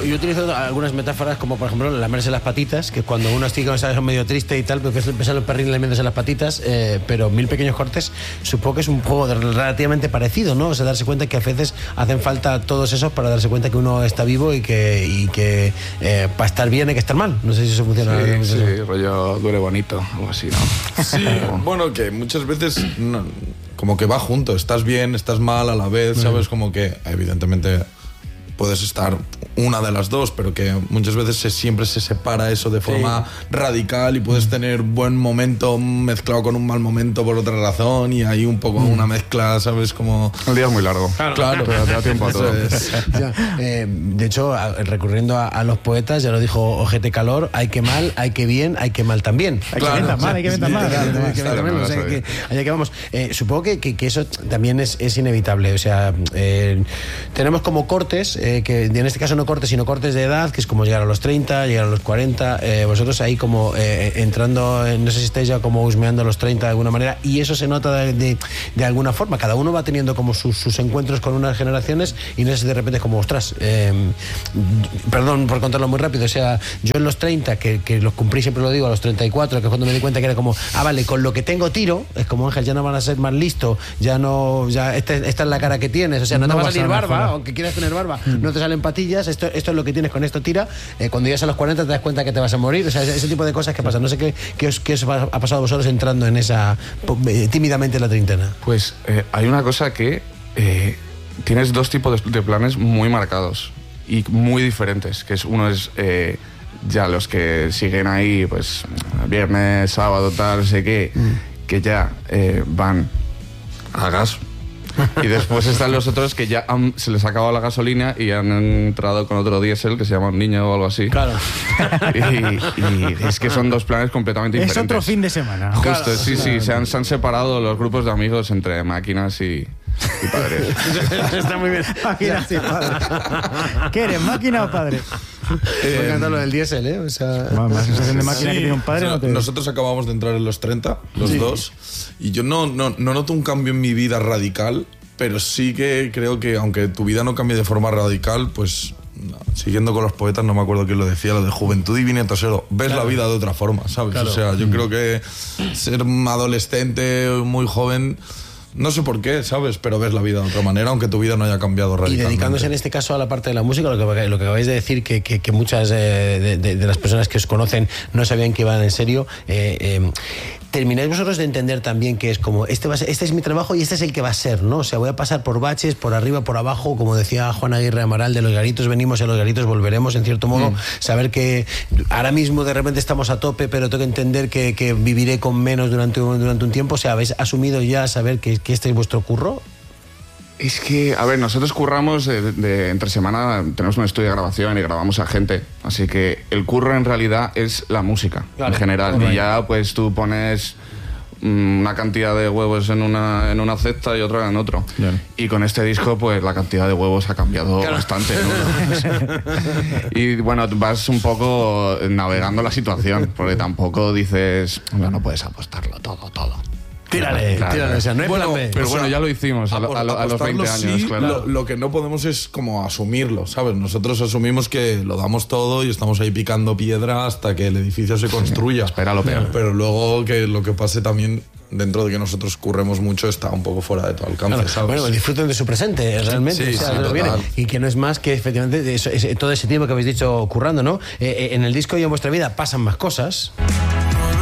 yo utilizo algunas metáforas como, por ejemplo, lamerse las patitas, que cuando uno está medio triste y tal, porque empiezan los perrines lamiéndose las patitas, pero 1000 pequeños cortes, supongo que es un juego relativamente parecido, ¿no? O sea, darse cuenta que a veces hacen falta todos esos para darse cuenta que uno está vivo y que para estar bien hay que estar mal. No sé si eso funciona. Sí, rollo duele bonito, algo así, ¿no? Sí, bueno, que muchas veces como que va junto, estás bien, estás mal a la vez, ¿sabes? Como que evidentemente puedes estar una de las dos, pero que muchas veces siempre se separa eso de forma radical y puedes tener buen momento mezclado con un mal momento por otra razón y hay un poco una mezcla, ¿sabes? Como... El día es muy largo. Claro, pero te da tiempo a todo. De hecho, recurriendo a los poetas, ya lo dijo Ojete Calor, hay que mal, hay que bien, hay que mal también. Hay que bien tan mal, hay que bien tan mal. Allá que vamos. Supongo que eso también es inevitable. O sea, tenemos como cortes, que en este caso no cortes, sino cortes de edad, que es como llegar a los 30, llegar a los 40. Vosotros ahí como entrando, no sé si estáis ya como husmeando a los 30 de alguna manera, y eso se nota de alguna forma. Cada uno va teniendo como sus encuentros con unas generaciones y no sé si de repente es como, ostras, perdón por contarlo muy rápido, o sea, yo en los 30, que los cumplí, siempre lo digo, a los 34, que es cuando me di cuenta que era como, vale, con lo que tengo tiro, es como, Ángel, ya no van a ser más listo, ya no, ya esta es la cara que tienes, o sea, no te va a salir barba, aunque quieras tener barba, no te salen patillas, esto es lo que tienes, con esto tira, cuando llegas a los 40 te das cuenta que te vas a morir, o sea, ese tipo de cosas que pasan. No sé qué os ha pasado a vosotros entrando en esa, tímidamente en la treintena. Pues hay una cosa que tienes dos tipos de planes muy marcados y muy diferentes, que uno es ya los que siguen ahí, pues viernes, sábado, tal, no sé qué, que ya van a gas. Y después están los otros que ya se les ha acabado la gasolina y han entrado con otro diésel que se llama un niño o algo así. Claro. Y es que son dos planes completamente diferentes. Es otro fin de semana. Justo, Claro. sí. Se han separado los grupos de amigos entre máquinas y padres. Está muy bien. Máquinas y padres. ¿Qué eres, máquina o padre? Me encanta lo del diésel, ¿eh? O sea... Más sensación de máquina que tiene un padre. O sea, no te... Nosotros acabamos de entrar en los 30, los dos, y yo no noto un cambio en mi vida radical, pero sí que creo que aunque tu vida no cambie de forma radical, pues siguiendo con los poetas, no me acuerdo quién lo decía, lo de juventud y viento tosero, ves la vida de otra forma, ¿sabes? Claro. O sea, yo creo que ser adolescente, muy joven... No sé por qué, ¿sabes? Pero ves la vida de otra manera, aunque tu vida no haya cambiado radicalmente. Y dedicándose en este caso a la parte de la música, lo que acabáis de decir, que muchas de las personas que os conocen no sabían que iban en serio, termináis vosotros de entender también que es como, este es mi trabajo y este es el que va a ser, ¿no? O sea, voy a pasar por baches, por arriba, por abajo, como decía Juan Aguirre Amaral, de los garitos venimos y a los garitos volveremos, en cierto modo, saber que ahora mismo de repente estamos a tope, pero tengo que entender que viviré con menos durante un tiempo. O sea, ¿habéis asumido ya saber que este es vuestro curro? Es que, a ver, nosotros curramos entre semana, tenemos un estudio de grabación y grabamos a gente, así que el curro en realidad es la música, claro, en general, correcto. Y ya pues tú pones una cantidad de huevos en una cesta y otra en otro. Bien. Y con este disco pues la cantidad de huevos ha cambiado bastante, ¿no? Y bueno, vas un poco navegando la situación, porque tampoco dices, no puedes apostarlo todo. Tírale, o sea, no hay plan B. Pero bueno, ya lo hicimos a los 20 años, sí, claro. Lo que no podemos es como asumirlo, ¿sabes? Nosotros asumimos que lo damos todo y estamos ahí picando piedra hasta que el edificio se construya. Espera lo peor. Pero luego que lo que pase también, dentro de que nosotros curremos mucho, está un poco fuera de tu alcance, claro. ¿sabes? Bueno, disfruten de su presente, realmente. Sí, o sea, sí, viene. Y que no es más que efectivamente todo ese tiempo que habéis dicho currando, ¿no? En el disco y en vuestra vida pasan más cosas.